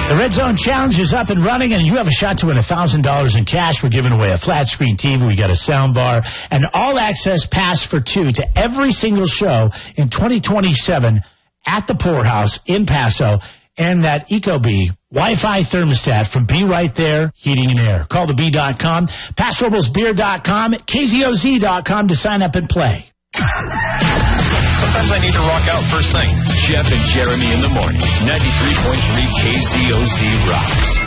The Red Zone Challenge is up and running, and you have a shot to win $1,000 in cash. We're giving away a flat screen TV. We got a sound bar, an all-access pass for two to every single show in 2027 at the Poorhouse in Paso, and that Ecobee Wi-Fi thermostat from Be Right There Heating and Air. Call the Bee.com, PasoRoblesBeer.com, KZOZ.com to sign up and play. Sometimes I need to rock out first thing. Jeff and Jeremy in the morning. 93.3 KZOZ rocks.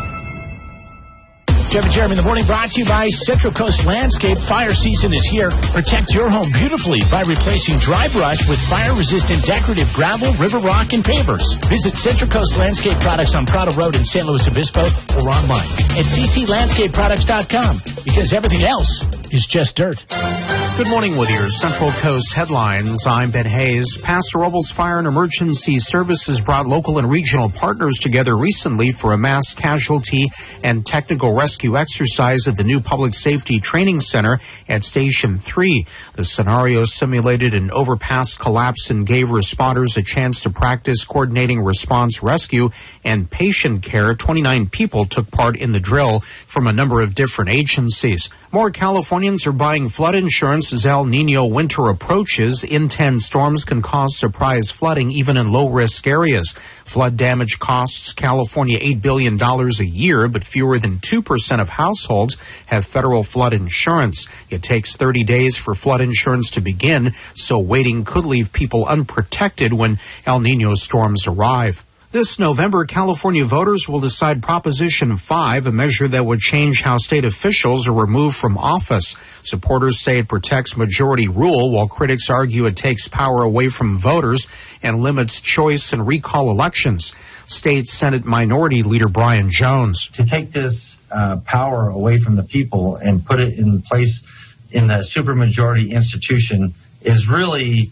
Jeff and Jeremy in the morning, brought to you by Central Coast Landscape. Fire season is here. Protect your home beautifully by replacing dry brush with fire-resistant decorative gravel, river rock, and pavers. Visit Central Coast Landscape Products on Prado Road in San Luis Obispo or online at cclandscapeproducts.com, because everything else is just dirt. Good morning with your Central Coast headlines. I'm Ben Hayes. Paso Robles Fire and Emergency Services brought local and regional partners together recently for a mass casualty and technical rescue exercise at the new Public Safety Training Center at Station 3. The scenario simulated an overpass collapse and gave responders a chance to practice coordinating response, rescue, and patient care. 29 people took part in the drill from a number of different agencies. More Californians are buying flood insurance as El Nino winter approaches. Intense storms can cause surprise flooding even in low-risk areas. Flood damage costs California $8 billion a year, but fewer than 2% of households have federal flood insurance. It takes 30 days for flood insurance to begin, so waiting could leave people unprotected when El Nino storms arrive. This November, California voters will decide Proposition 5, a measure that would change how state officials are removed from office. Supporters say it protects majority rule, while critics argue it takes power away from voters and limits choice and recall elections. State Senate Minority Leader Brian Jones. To take this power away from the people and put it in place in the supermajority institution is really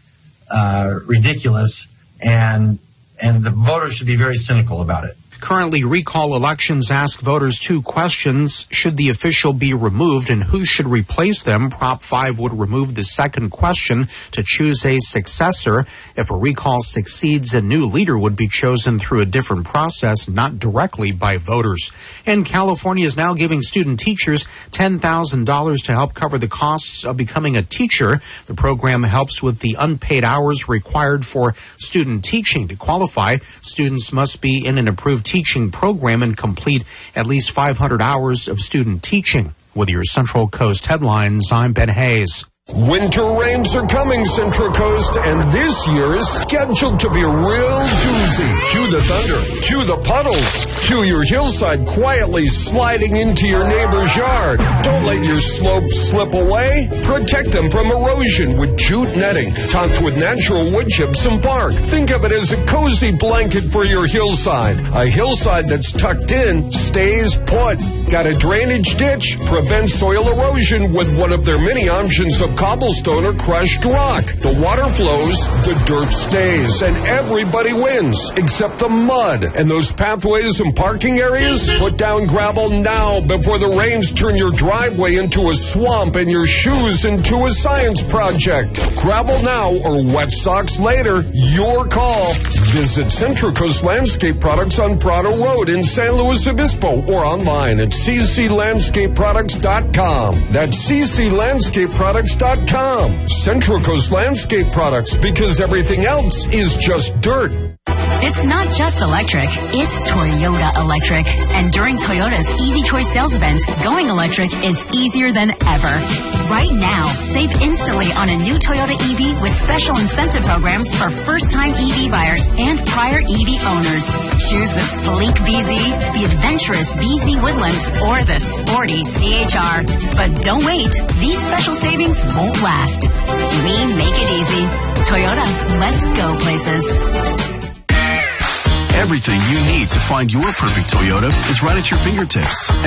ridiculous, and the voters should be very cynical about it. Currently, recall elections ask voters two questions. Should the official be removed, and who should replace them? Prop 5 would remove the second question to choose a successor. If a recall succeeds, a new leader would be chosen through a different process, not directly by voters. And California is now giving student teachers $10,000 to help cover the costs of becoming a teacher. The program helps with the unpaid hours required for student teaching. To qualify, students must be in an approved teaching program and complete at least 500 hours of student teaching. With your Central Coast headlines, I'm Ben Hayes. Winter rains are coming, Central Coast, and this year is scheduled to be a real doozy. Cue the thunder, cue the puddles, cue your hillside quietly sliding into your neighbor's yard. Don't let your slopes slip away. Protect them from erosion with jute netting, topped with natural wood chips and bark. Think of it as a cozy blanket for your hillside. A hillside that's tucked in stays put. Got a drainage ditch? Prevent soil erosion with one of their many options of cobblestone or crushed rock. The water flows, the dirt stays, and everybody wins, except the mud. And those pathways and parking areas? Put down gravel now before the rains turn your driveway into a swamp and your shoes into a science project. Gravel now or wet socks later. Your call. Visit Central Coast Landscape Products on Prado Road in San Luis Obispo or online at cclandscapeproducts.com. That's cclandscapeproducts.com. Central Coast Landscape Products, because everything else is just dirt. It's not just electric, it's Toyota Electric. And during Toyota's Easy Choice sales event, going electric is easier than ever. Right now, save instantly on a new Toyota EV with special incentive programs for first-time EV buyers and prior EV owners. Choose the sleek BZ, the adventurous BZ Woodland, or the sporty CHR. But don't wait. These special savings won't last. We make it easy. Toyota, let's go places. Everything you need to find your perfect Toyota is right at your fingertips.